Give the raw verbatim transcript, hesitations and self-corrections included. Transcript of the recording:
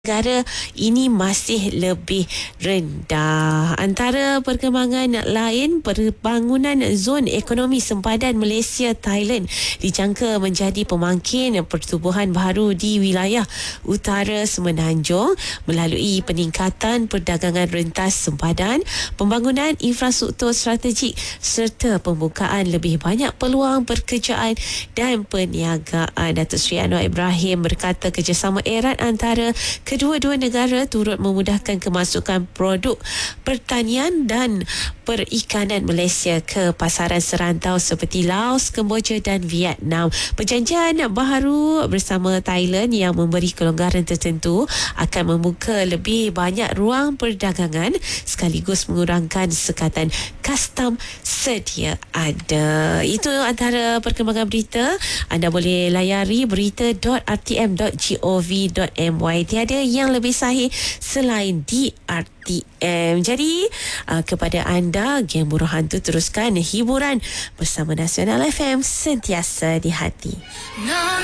Negara ini masih lebih rendah. Antara perkembangan lain, pembangunan zon ekonomi sempadan Malaysia Thailand dijangka menjadi pemangkin pertubuhan baru di wilayah utara Semenanjung melalui peningkatan perdagangan rentas sempadan, pembangunan infrastruktur strategik serta pembukaan lebih banyak peluang pekerjaan dan perniagaan. Datuk Seri Anwar Ibrahim berkata kerjasama erat antara kedua-dua negara turut memudahkan kemasukan produk pertanian dan perikanan Malaysia ke pasaran serantau seperti Laos, Kemboja dan Vietnam. Perjanjian baharu bersama Thailand yang memberi kelonggaran tertentu akan membuka lebih banyak ruang perdagangan sekaligus mengurangkan sekatan custom sedia ada. Itu antara perkembangan berita. Anda boleh layari berita dot r t m dot gov dot my. Tiada yang lebih sahih selain di R T M. Jadi uh, kepada anda geng buruh hantu, teruskan hiburan bersama Nasional F M, sentiasa di hati.